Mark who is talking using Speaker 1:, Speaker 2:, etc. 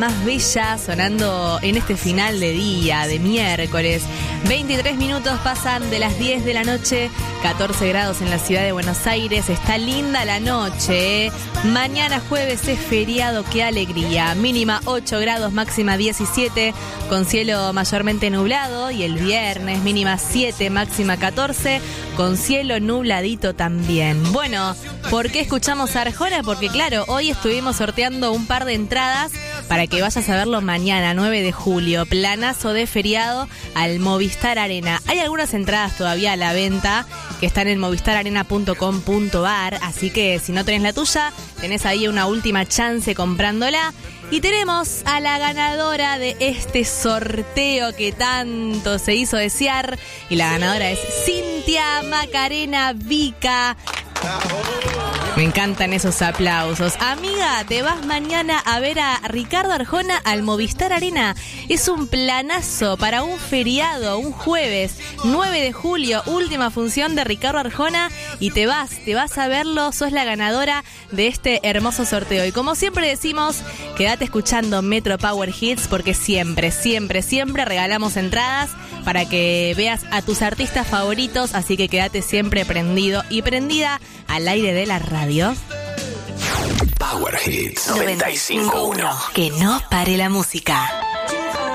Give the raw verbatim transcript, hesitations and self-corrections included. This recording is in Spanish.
Speaker 1: Más bella sonando en este final de día, de miércoles. veintitrés minutos pasan de las diez de la noche, catorce grados en la ciudad de Buenos Aires. Está linda la noche, ¿eh? Mañana jueves es feriado, qué alegría. Mínima ocho grados, máxima diecisiete, con cielo mayormente nublado. Y el viernes mínima siete, máxima catorce, con cielo nubladito también. Bueno, ¿por qué escuchamos a Arjona? Porque claro, hoy estuvimos sorteando un par de entradas para que vayas a verlo mañana, nueve de julio. Planazo de feriado al Movistar Arena. Hay algunas entradas todavía a la venta que están en movistar arena punto com punto ar, así que si no tenés la tuya, tenés ahí una última chance comprándola. Y tenemos a la ganadora de este sorteo que tanto se hizo desear. Y la ganadora es Cintia Macarena Vica. Me encantan esos aplausos. Amiga, te vas mañana a ver a Ricardo Arjona al Movistar Arena. Es un planazo para un feriado, un jueves, nueve de julio, última función de Ricardo Arjona. Y te vas, te vas a verlo, sos la ganadora de este hermoso sorteo. Y como siempre decimos, quédate escuchando Metro Power Hits, porque siempre, siempre, siempre regalamos entradas para que veas a tus artistas favoritos. Así que quédate siempre prendido y prendida al aire de la radio.
Speaker 2: Power Hits noventa y cinco punto uno.
Speaker 1: Que no pare la música.